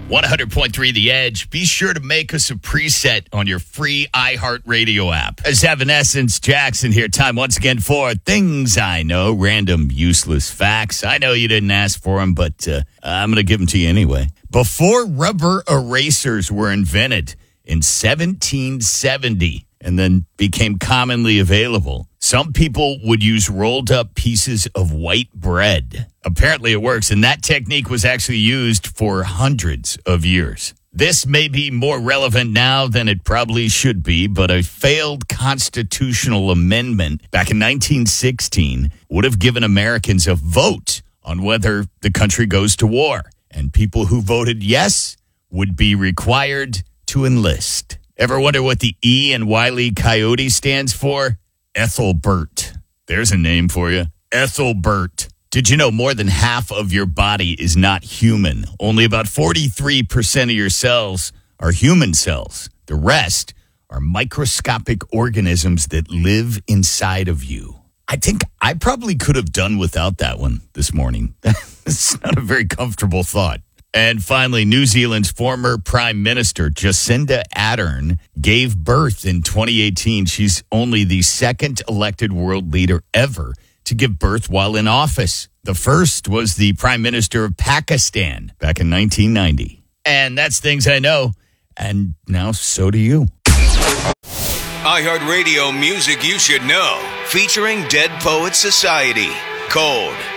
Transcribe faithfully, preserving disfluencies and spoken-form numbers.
one hundred point three The Edge. Be sure to make us a preset on your free iHeartRadio app. As Evanescence Jackson here. Time once again for Things I Know. Random useless facts. I know you didn't ask for them, but uh, I'm going to give them to you anyway. Before rubber erasers were invented in seventeen seventy and then became commonly available, some people would use rolled up pieces of white bread. Apparently it works, and that technique was actually used for hundreds of years. This may be more relevant now than it probably should be, but a failed constitutional amendment back in nineteen sixteen would have given Americans a vote on whether the country goes to war. And people who voted yes would be required to enlist. Ever wonder what the E in Wile E. Coyote stands for? Ethelbert. There's a name for you. Ethelbert. Did you know more than half of your body is not human? Only about forty-three percent of your cells are human cells. The rest are microscopic organisms that live inside of you. I think I probably could have done without that one this morning. It's not a very comfortable thought. And finally, New Zealand's former Prime Minister, Jacinda Ardern, gave birth in twenty eighteen. She's only the second elected world leader ever to give birth while in office. The first was the Prime Minister of Pakistan back in nineteen ninety. And that's Things I Know. And now so do you. iHeartRadio music you should know. Featuring Dead Poets Society. Cold.